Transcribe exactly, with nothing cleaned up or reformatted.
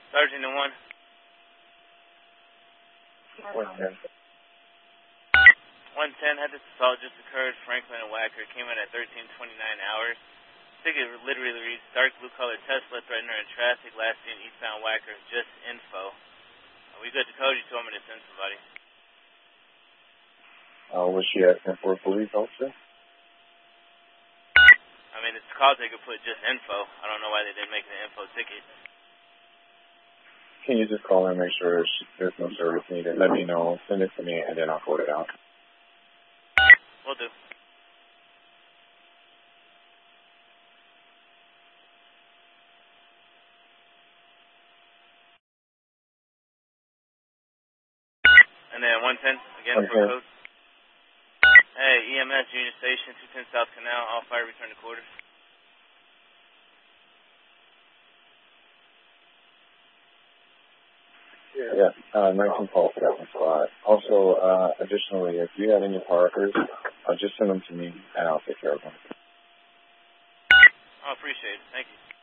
Sergeant and one. one ten. one ten, had this assault just occurred. Franklin and Wacker came in at thirteen twenty-nine hours. Ticket literally reads dark blue colored Tesla threatener in traffic, last seen eastbound Wacker, just info. Are we good to code? You told me to send somebody. Uh, was she asking for a police officer? I mean, it's called they could put just info. I don't know why they didn't make it an info ticket. Can you just call and make sure she, there's no service needed? Let me know. Send it to me, and then I'll code it out. Will do. And then one ten, again for code. Hey, E M S, Union Station, two ten South Canal, all fire return to quarters. Yeah, uh, nineteen call for that one spot. Also, uh, additionally, if you have any Parkers, uh, just send them to me, and I'll take care of them. I appreciate it. Thank you.